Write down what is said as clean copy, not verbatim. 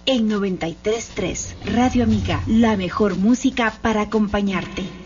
En 93.3, Radio Amiga, la mejor música para acompañarte.